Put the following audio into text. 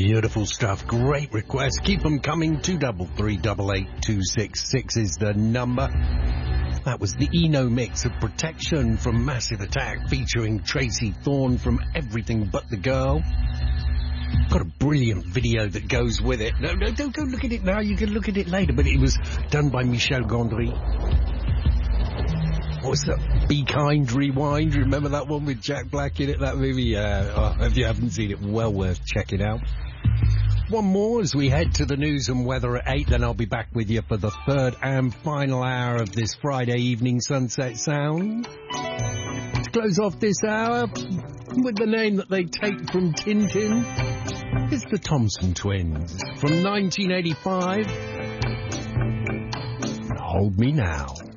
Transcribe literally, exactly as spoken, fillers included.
Beautiful stuff. Great request. Keep them coming. Two double three double eight two six six is the number. That was the Eno mix of Protection from Massive Attack, featuring Tracy Thorn from Everything But the Girl. Got a brilliant video that goes with it. No, no, don't go look at it now. You can look at it later. But it was done by Michel Gondry. What's that? Be Kind, Rewind. Remember that one with Jack Black in it, that movie? Uh, oh, if you haven't seen it, well worth checking out. One more as we head to the news and weather at eight, then I'll be back with you for the third and final hour of this Friday evening Sunset Sound. To close off this hour with the name that they take from Tintin, it's the Thompson Twins from nineteen eighty-five. Hold Me Now.